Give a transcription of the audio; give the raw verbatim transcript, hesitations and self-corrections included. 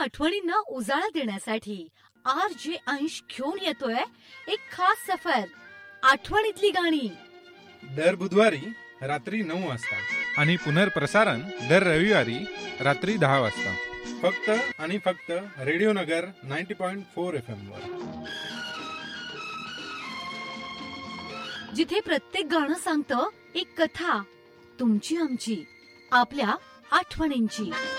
आठवणींना उजाळा देण्यासाठी आर जे अंश घेऊन येतोय एक खास सफर, आठवणीतली गाणी. दर बुधवारी रात्री नऊ वाजता आणि पुनर्प्रसारण दर रविवारी रात्री दहा वाजता, फक्त आणि फक्त रेडिओ नगर ninety point four F M वर, जिथे प्रत्येक गाणं सांगतं एक कथा, तुमची आमची, आपल्या आठवणींची.